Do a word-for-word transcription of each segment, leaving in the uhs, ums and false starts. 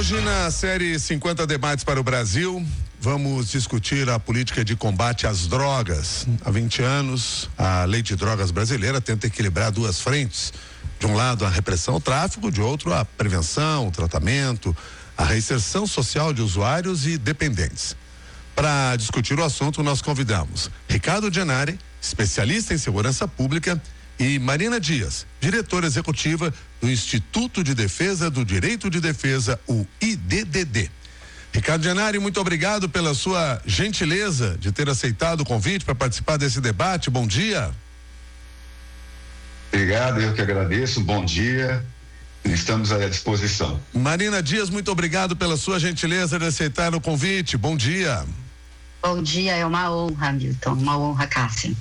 Hoje, na série cinquenta Debates para o Brasil, vamos discutir a política de combate às drogas. Há vinte anos, a lei de drogas brasileira tenta equilibrar duas frentes. De um lado, a repressão ao tráfico, de outro, a prevenção, o tratamento, a reinserção social de usuários e dependentes. Para discutir o assunto, nós convidamos Ricardo Gennari, especialista em segurança pública, e Marina Dias, diretora executiva do Instituto de Defesa do Direito de Defesa, o I D D D. Ricardo Gennari, muito obrigado pela sua gentileza de ter aceitado o convite para participar desse debate. Bom dia. Obrigado, eu que agradeço. Bom dia. Estamos à disposição. Marina Dias, muito obrigado pela sua gentileza de aceitar o convite. Bom dia. Bom dia, é uma honra, Milton, uma honra, Cássia.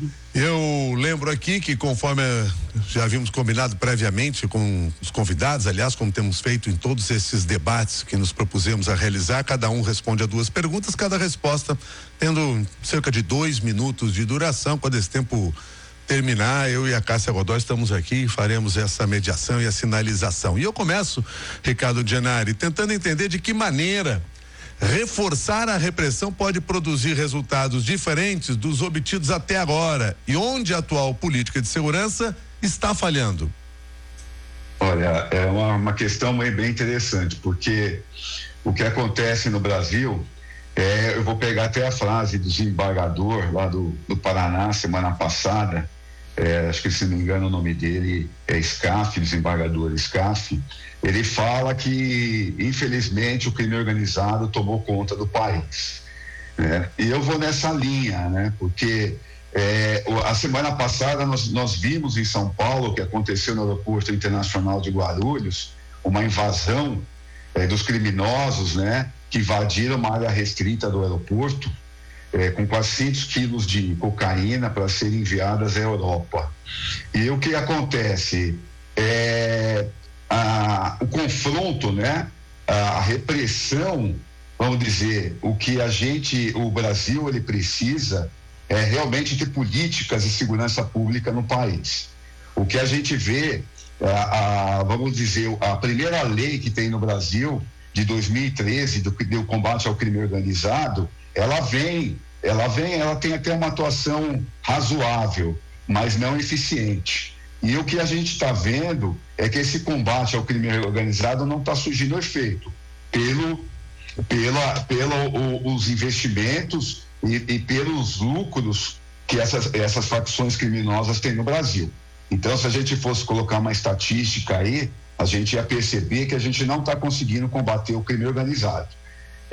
Eu lembro aqui que, conforme já havíamos combinado previamente com os convidados, aliás, como temos feito em todos esses debates que nos propusemos a realizar, cada um responde a duas perguntas, cada resposta tendo cerca de dois minutos de duração. Quando esse tempo terminar, eu e a Cássia Godoy estamos aqui e faremos essa mediação e a sinalização. E eu começo, Ricardo Gennari, tentando entender de que maneira reforçar a repressão pode produzir resultados diferentes dos obtidos até agora e onde a atual política de segurança está falhando. Olha, é uma, uma questão bem interessante, porque o que acontece no Brasil, é, eu vou pegar até a frase do desembargador lá do, do Paraná, semana passada, é, acho que se não me engano o nome dele é Scaff, desembargador Scaff. Ele fala que, infelizmente, o crime organizado tomou conta do país, né? E eu vou nessa linha, né? Porque é, a semana passada nós, nós vimos em São Paulo, que aconteceu no Aeroporto Internacional de Guarulhos, uma invasão é, dos criminosos, né? Que invadiram uma área restrita do aeroporto, é, com quatrocentos quilos de cocaína para serem enviadas à Europa. E o que acontece? É... Ah, o confronto, né? A repressão, vamos dizer, o que a gente, o Brasil, ele precisa é realmente ter políticas de segurança pública no país. O que a gente vê, a, a, vamos dizer, a primeira lei que tem no Brasil, de dois mil e treze, do, do combate ao crime organizado, ela vem, ela vem, ela tem até uma atuação razoável, mas não eficiente. E o que a gente está vendo é que esse combate ao crime organizado não está surgindo efeito pelo, pela, pelo o, os investimentos e, e pelos lucros que essas, essas facções criminosas têm no Brasil. Então, se a gente fosse colocar uma estatística aí, a gente ia perceber que a gente não está conseguindo combater o crime organizado. É,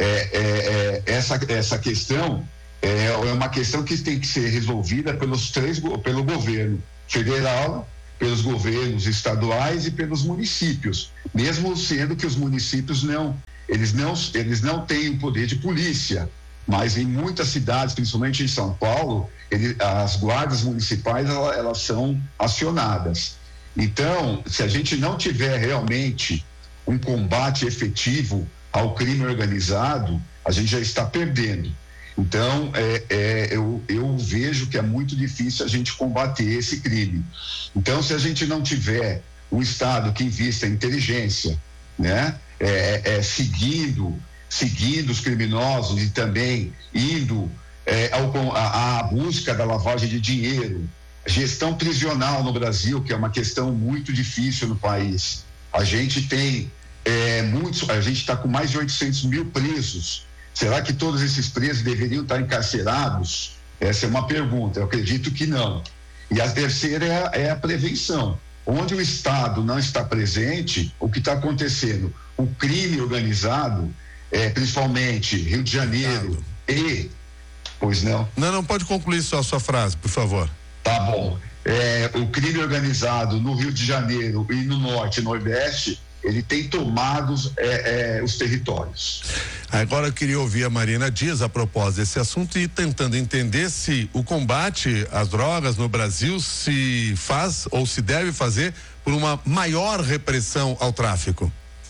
é, é, essa, essa questão é, é uma questão que tem que ser resolvida pelos três, pelo governo federal, pelos governos estaduais e pelos municípios, mesmo sendo que os municípios não, eles não, eles não têm o poder de polícia, mas em muitas cidades, principalmente em São Paulo, ele, as guardas municipais, elas, elas são acionadas. Então, se a gente não tiver realmente um combate efetivo ao crime organizado, a gente já está perdendo. Então, é, é, eu, eu vejo que é muito difícil a gente combater esse crime. Então, se a gente não tiver um Estado que invista em inteligência, né, é, é, seguindo, seguindo os criminosos e também indo é, ao, à, à busca da lavagem de dinheiro, gestão prisional no Brasil, que é uma questão muito difícil no país. A gente tem é, muitos, a gente está com mais de oitocentos mil presos. Será que todos esses presos deveriam estar encarcerados? Essa é uma pergunta, eu acredito que não. E a terceira é a, é a prevenção. Onde o Estado não está presente, o que está acontecendo? O crime organizado, é, principalmente Rio de Janeiro e... Pois não? Não, não, pode concluir só a sua frase, por favor. Tá bom. É, o crime organizado no Rio de Janeiro e no Norte e Nordeste, ele tem tomado é, é, os territórios. Agora eu queria ouvir a Marina Dias a propósito desse assunto e tentando entender se o combate às drogas no Brasil se faz ou se deve fazer por uma maior repressão ao tráfico.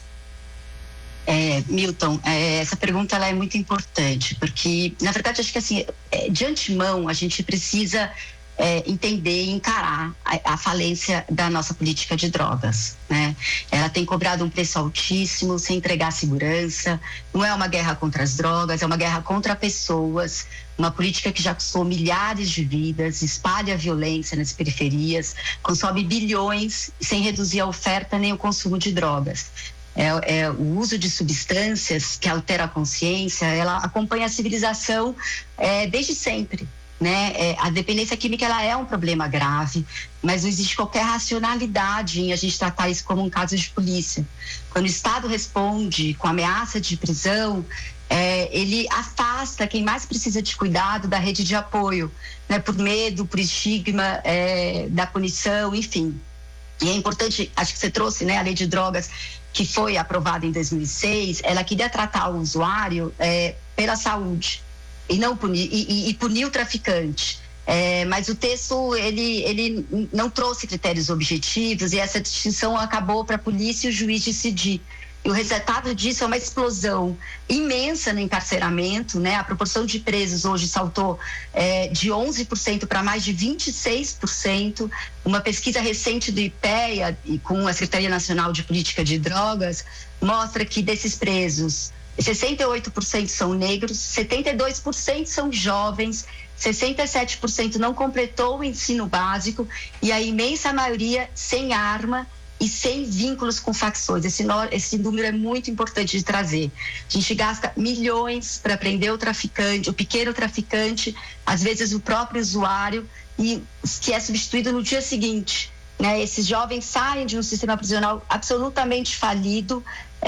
É, Milton, é, essa pergunta ela é muito importante, porque, na verdade, acho que assim, é, de antemão, a gente precisa é, entender e encarar a, a falência da nossa política de drogas, né? Ela tem cobrado um preço altíssimo, sem entregar segurança. Não é uma guerra contra as drogas, é uma guerra contra pessoas. Uma política que já custou milhares de vidas, espalha a violência nas periferias, consome bilhões sem reduzir a oferta nem o consumo de drogas. É, é, o uso de substâncias que altera a consciência, ela acompanha a civilização é, desde sempre, né? É, a dependência química, ela é um problema grave, mas não existe qualquer racionalidade em a gente tratar isso como um caso de polícia. Quando o Estado responde com ameaça de prisão, é, ele afasta quem mais precisa de cuidado da rede de apoio, né? Por medo, por estigma é, da punição, enfim. E é importante, acho que você trouxe, né, a lei de drogas, que foi aprovada em dois mil e seis, ela queria tratar o usuário é, pela saúde e não punir, e, e, e punir o traficante. É, mas o texto, ele, ele não trouxe critérios objetivos e essa distinção acabou para a polícia e o juiz decidir. E o resultado disso é uma explosão imensa no encarceramento, né? A proporção de presos hoje saltou é, de onze por cento para mais de vinte e seis por cento. Uma pesquisa recente do IPEA, e com a Secretaria Nacional de Política de Drogas, mostra que desses presos, sessenta e oito por cento são negros, setenta e dois por cento são jovens, sessenta e sete por cento não completou o ensino básico e a imensa maioria sem arma e sem vínculos com facções. Esse, esse número é muito importante de trazer. A gente gasta milhões para prender o traficante, o pequeno traficante, às vezes o próprio usuário, e que é substituído no dia seguinte, né? Esses jovens saem de um sistema prisional absolutamente falido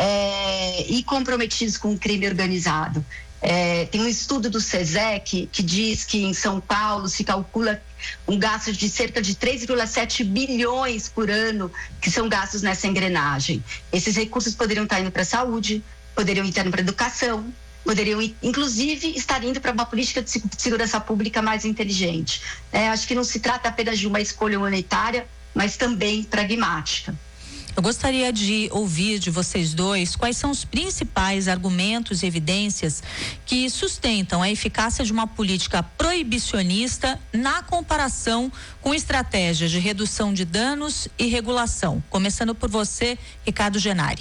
é, e comprometidos com o crime organizado. É, tem um estudo do SESEC que diz que em São Paulo se calcula um gasto de cerca de três vírgula sete bilhões por ano que são gastos nessa engrenagem. Esses recursos poderiam estar indo para a saúde, poderiam estar indo para a educação, poderiam inclusive estar indo para uma política de segurança pública mais inteligente. É, acho que não se trata apenas de uma escolha humanitária, mas também pragmática. Eu gostaria de ouvir de vocês dois quais são os principais argumentos e evidências que sustentam a eficácia de uma política proibicionista na comparação com estratégias de redução de danos e regulação. Começando por você, Ricardo Genari.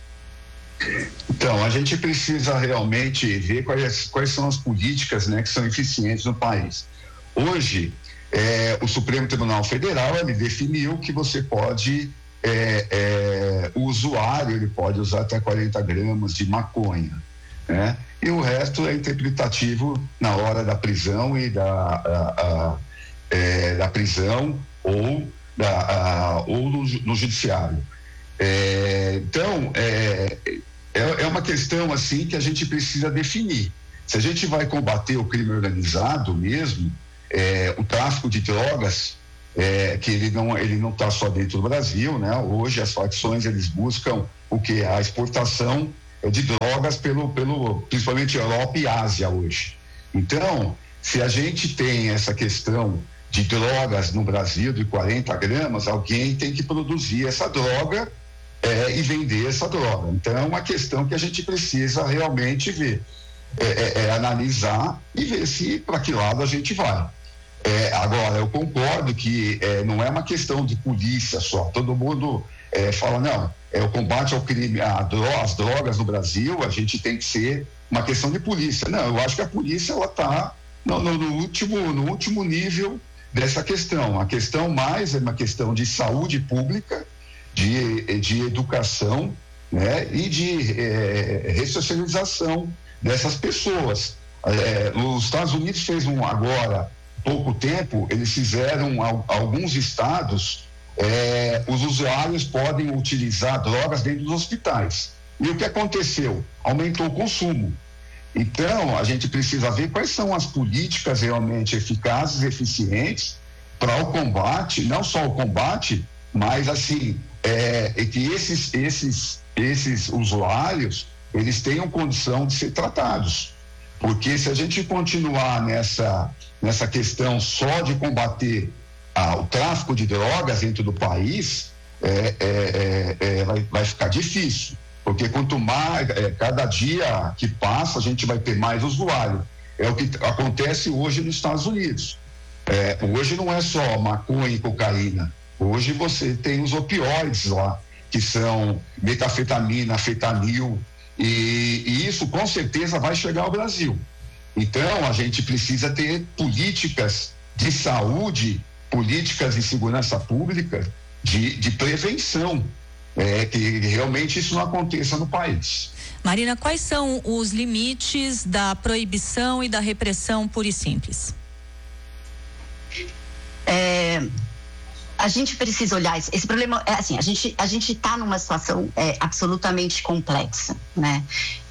Então, a gente precisa realmente ver quais, quais são as políticas, né, que são eficientes no país. Hoje, é, o Supremo Tribunal Federal, ele definiu que você pode... É, é, o usuário ele pode usar até quarenta gramas de maconha, né? E o resto é interpretativo na hora da prisão e da, a, a, é, da prisão ou, da, a, ou no, no judiciário. É, então, é, é, é uma questão assim que a gente precisa definir. Se a gente vai combater o crime organizado mesmo, é, o tráfico de drogas, É, que ele não ele não está só dentro do Brasil, né? Hoje as facções eles buscam o que a exportação de drogas pelo pelo principalmente Europa e Ásia hoje. Então, se a gente tem essa questão de drogas no Brasil de quarenta gramas, alguém tem que produzir essa droga é, e vender essa droga. Então, é uma questão que a gente precisa realmente ver, é, é, é analisar e ver se para que lado a gente vai. É, agora, eu concordo que é, não é uma questão de polícia só. Todo mundo é, fala, não, é o combate ao crime, a dro- as drogas no Brasil, a gente tem que ser uma questão de polícia. Não, eu acho que a polícia ela está no, no, no, último, no último nível dessa questão. A questão mais é uma questão de saúde pública, de, de educação, né, e de é, ressocialização dessas pessoas. É, os Estados Unidos fez um agora... pouco tempo, eles fizeram alguns estados, é, os usuários podem utilizar drogas dentro dos hospitais. E o que aconteceu? Aumentou o consumo. Então, a gente precisa ver quais são as políticas realmente eficazes, eficientes para o combate, não só o combate, mas assim, é, é que esses, esses, esses usuários, eles tenham condição de ser tratados. Porque se a gente continuar nessa, nessa questão só de combater ah, o tráfico de drogas dentro do país, é, é, é, vai, vai ficar difícil. Porque quanto mais, é, cada dia que passa, a gente vai ter mais usuário. É o que acontece hoje nos Estados Unidos. É, hoje não é só maconha e cocaína. Hoje você tem os opioides lá, que são metafetamina, fentanil, e, e isso com certeza vai chegar ao Brasil. Então, a gente precisa ter políticas de saúde, políticas de segurança pública, de, de prevenção, é, que realmente isso não aconteça no país. Marina, quais são os limites da proibição e da repressão pura e simples? É, a gente precisa olhar esse, esse problema, é assim, a gente a gente está numa situação é, absolutamente complexa, né?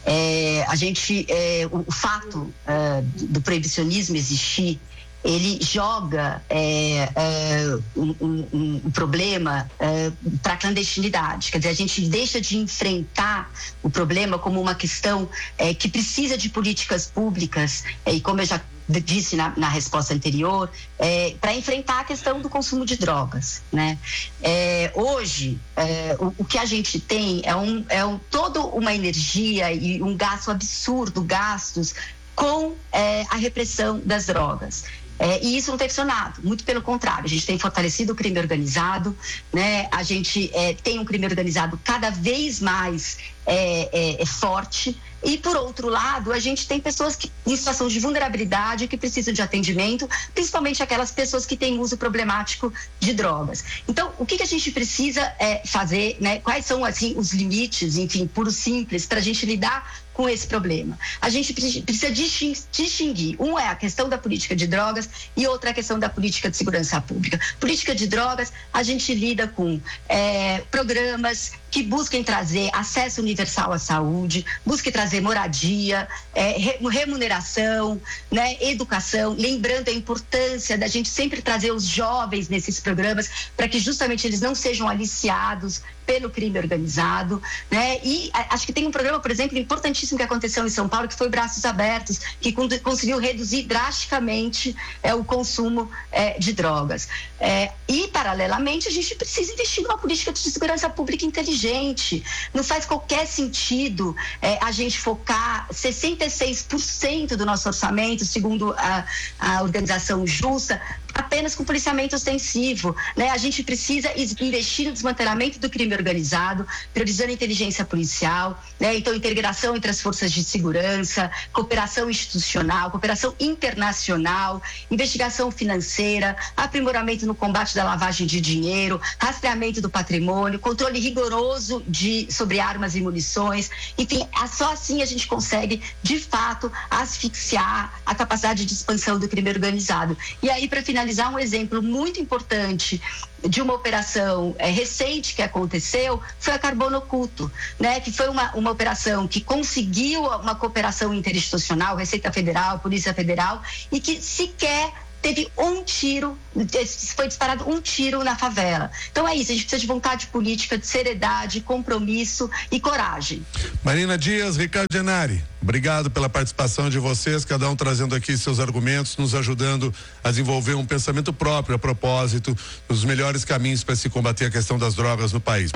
É, a gente, é, o, o fato é, do proibicionismo existir, ele joga é, é, um, um, um problema é, para a clandestinidade. Quer dizer, a gente deixa de enfrentar o problema como uma questão é, que precisa de políticas públicas, é, e como eu já disse na, na resposta anterior, é, para enfrentar a questão do consumo de drogas, né? É, hoje, é, o, o que a gente tem é, um, é um, toda uma energia e um gasto absurdo, gastos com é, a repressão das drogas. É, e isso não tem funcionado, muito pelo contrário, a gente tem fortalecido o crime organizado, né? A gente é, tem um crime organizado cada vez mais é, é, é forte, e por outro lado, a gente tem pessoas que, em situação de vulnerabilidade, que precisam de atendimento, principalmente aquelas pessoas que têm uso problemático de drogas. Então, o que, que a gente precisa é, fazer, né? Quais são, assim, os limites, enfim, puro simples, para a gente lidar com esse problema? A gente precisa distinguir. Um é a questão da política de drogas e outra é a questão da política de segurança pública. Política de drogas, a gente lida com é, programas que busquem trazer acesso universal à saúde, busquem trazer moradia, é, remuneração, né, educação, lembrando a importância da gente sempre trazer os jovens nesses programas para que justamente eles não sejam aliciados pelo crime organizado, né? E a, acho que tem um programa, por exemplo, importantíssimo que aconteceu em São Paulo, que foi Braços Abertos, que conseguiu reduzir drasticamente é, o consumo é, de drogas. É, e, paralelamente, a gente precisa investir numa política de segurança pública inteligente. Não faz qualquer sentido é, a gente focar sessenta e seis por cento do nosso orçamento, segundo a, a organização Justa, apenas com policiamento ostensivo, né? A gente precisa investir no desmantelamento do crime organizado, priorizando a inteligência policial, né? Então, integração entre as forças de segurança, cooperação institucional, cooperação internacional, investigação financeira, aprimoramento no combate da lavagem de dinheiro, rastreamento do patrimônio, controle rigoroso de, sobre armas e munições. Enfim, só assim a gente consegue, de fato, asfixiar a capacidade de expansão do crime organizado. E aí, para finalizar, um exemplo muito importante de uma operação é, recente que aconteceu foi a Carbono Oculto, né? Que foi uma, uma operação que conseguiu uma cooperação interinstitucional, Receita Federal, Polícia Federal, e que sequer teve um tiro, foi disparado um tiro na favela. Então é isso, a gente precisa de vontade política, de seriedade, compromisso e coragem. Marina Dias, Ricardo Genari, obrigado pela participação de vocês, cada um trazendo aqui seus argumentos, nos ajudando a desenvolver um pensamento próprio a propósito dos melhores caminhos para se combater a questão das drogas no país.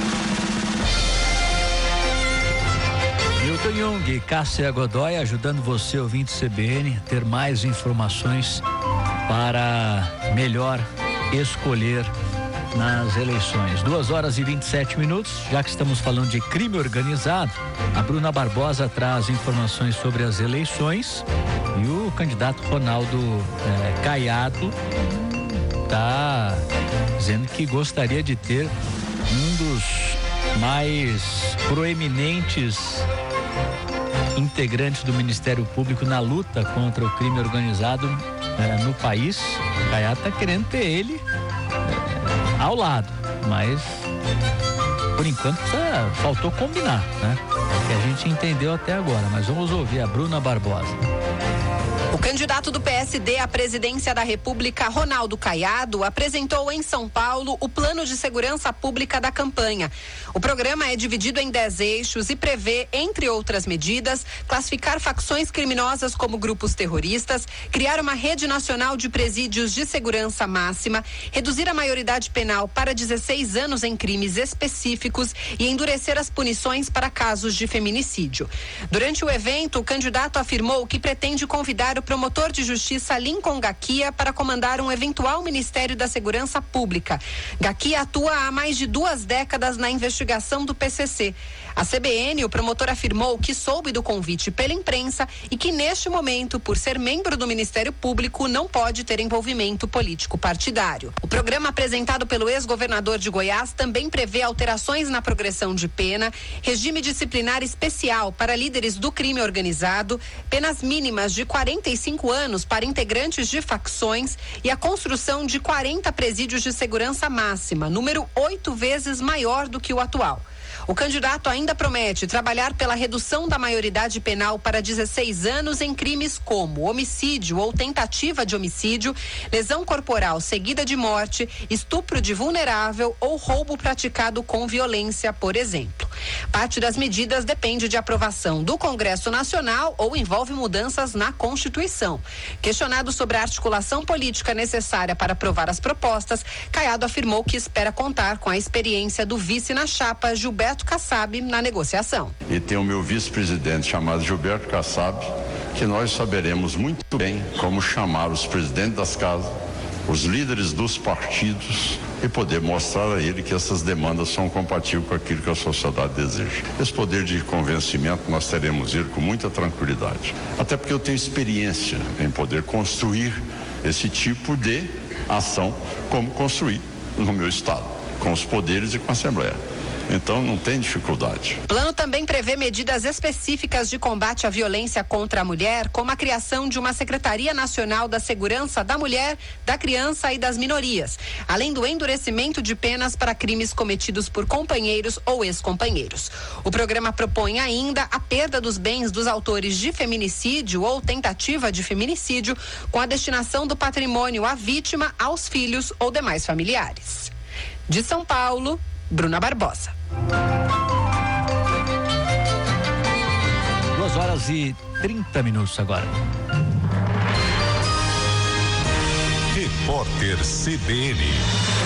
Milton Jung e Cássia Godoy ajudando você, ouvinte C B N, a ter mais informações para melhor escolher nas eleições. Duas horas e vinte e sete minutos, já que estamos falando de crime organizado, a Bruna Barbosa traz informações sobre as eleições e o candidato Ronaldo eh, Caiado está dizendo que gostaria de ter um dos mais proeminentes integrantes do Ministério Público na luta contra o crime organizado eh, no país. O Caiado está querendo ter ele eh, ao lado, mas por enquanto precisa, faltou combinar, né? É o que a gente entendeu até agora, mas vamos ouvir a Bruna Barbosa. O candidato do P S D à presidência da República, Ronaldo Caiado, apresentou em São Paulo o plano de segurança pública da campanha. O programa é dividido em dez eixos e prevê, entre outras medidas, classificar facções criminosas como grupos terroristas, criar uma rede nacional de presídios de segurança máxima, reduzir a maioridade penal para dezesseis anos em crimes específicos e endurecer as punições para casos de feminicídio. Durante o evento, o candidato afirmou que pretende convidar o o promotor de justiça Lincoln Gaquia para comandar um eventual Ministério da Segurança Pública. Gaquia atua há mais de duas décadas na investigação do P C C. A C B N, o promotor afirmou que soube do convite pela imprensa e que neste momento, por ser membro do Ministério Público, não pode ter envolvimento político partidário. O programa apresentado pelo ex-governador de Goiás também prevê alterações na progressão de pena, regime disciplinar especial para líderes do crime organizado, penas mínimas de quarenta e cinco anos para integrantes de facções e a construção de quarenta presídios de segurança máxima, número oito vezes maior do que o atual. O candidato ainda promete trabalhar pela redução da maioridade penal para dezesseis anos em crimes como homicídio ou tentativa de homicídio, lesão corporal seguida de morte, estupro de vulnerável ou roubo praticado com violência, por exemplo. Parte das medidas depende de aprovação do Congresso Nacional ou envolve mudanças na Constituição. Questionado sobre a articulação política necessária para aprovar as propostas, Caiado afirmou que espera contar com a experiência do vice na chapa, Gilberto Kassab, na negociação. E tem o meu vice-presidente chamado Gilberto Kassab, que nós saberemos muito bem como chamar os presidentes das casas, os líderes dos partidos e poder mostrar a ele que essas demandas são compatíveis com aquilo que a sociedade deseja. Esse poder de convencimento nós teremos ele com muita tranquilidade. Até porque eu tenho experiência em poder construir esse tipo de ação, como construir no meu estado, com os poderes e com a Assembleia. Então não tem dificuldade. O plano também prevê medidas específicas de combate à violência contra a mulher, como a criação de uma Secretaria Nacional da Segurança da Mulher, da Criança e das Minorias, além do endurecimento de penas para crimes cometidos por companheiros ou ex-companheiros. O programa propõe ainda a perda dos bens dos autores de feminicídio ou tentativa de feminicídio, com a destinação do patrimônio à vítima, aos filhos ou demais familiares. De São Paulo, Bruna Barbosa. Duas horas e trinta minutos agora. Repórter C B N.